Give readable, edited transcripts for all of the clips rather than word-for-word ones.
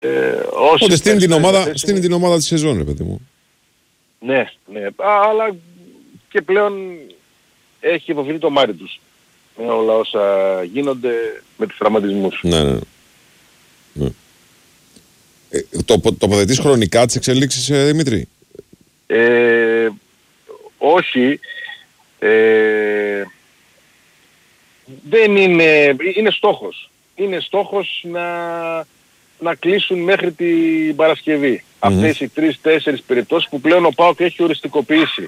Οπότε στείνει την ομάδα της σεζόν, ρε παιδί μου. Ναι, αλλά και πλέον έχει υποφέρει το μάτι τους με όλα όσα γίνονται με τους τραυματισμούς. Ναι. Τοποθετείς χρονικά τις εξελίξεις, Δημήτρη? Όχι. Δεν είναι στόχος. Είναι στόχος να κλείσουν μέχρι την Παρασκευή. Αυτές οι 3-4 περιπτώσεις που πλέον ο ΠΑΟΚ έχει οριστικοποιήσει.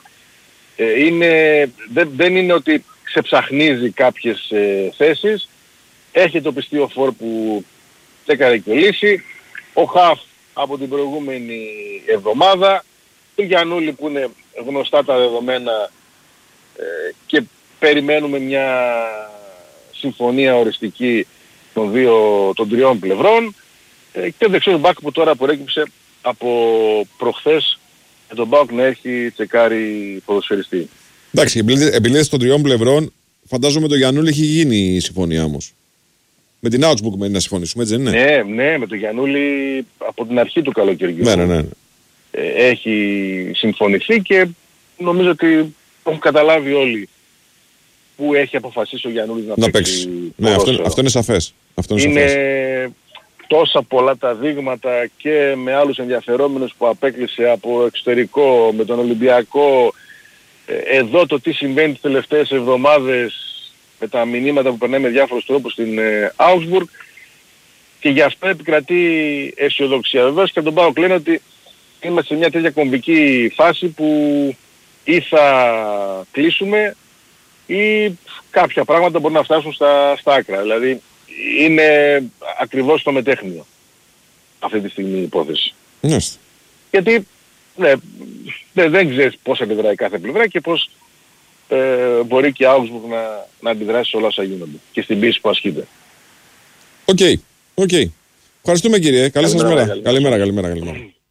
Δεν είναι ότι ξεψαχνίζει κάποιες θέσεις. Έχει το πιστείο φορ που έκανε και λύση. Ο Χαφ από την προηγούμενη εβδομάδα. Το Γιαννούλη που είναι γνωστά τα δεδομένα και περιμένουμε μια συμφωνία οριστική των τριών πλευρών. Και ο δεξιός μπακ που τώρα προέκυψε από προχθές με τον ΠΑΟΚ να έχει τσεκάρει ποδοσφαιριστή. Εντάξει, επιλέγεις των τριών πλευρών, φαντάζομαι το Γιαννούλη έχει γίνει η συμφωνία όμως. Με την Augsburg μένει να συμφωνήσουμε, έτσι δεν είναι? Ναι, με τον Γιαννούλη από την αρχή του καλοκαιριού. Ναι. Έχει συμφωνηθεί και νομίζω ότι έχουν καταλάβει όλοι που έχει αποφασίσει ο Γιαννούλης να παίξει. Ναι, αυτό είναι σαφές. Είναι τόσα πολλά τα δείγματα και με άλλους ενδιαφερόμενους που απέκλεισε από εξωτερικό, με τον Ολυμπιακό. Εδώ το τι συμβαίνει τις τελευταίες εβδομάδες με τα μηνύματα που περνάει με διάφορους τρόπους στην Augsburg, και γι' αυτό επικρατεί αισιοδοξία. Βεβαίως και από τον ΠΑΟΚ λένε ότι είμαστε σε μια τέτοια κομβική φάση που ή θα κλείσουμε ή κάποια πράγματα μπορούν να φτάσουν στα άκρα. Δηλαδή είναι ακριβώς στο μετέχνιο αυτή τη στιγμή η υπόθεση. Yes. Γιατί δεν ξέρεις πώς αντιδράει κάθε πλευρά και πώς μπορεί και η Augsburg να αντιδράσει σε όλα όσα γίνονται και στην πίεση που ασκείται. Οκ. Ευχαριστούμε, κύριε. Καλή σας μέρα. Καλημέρα.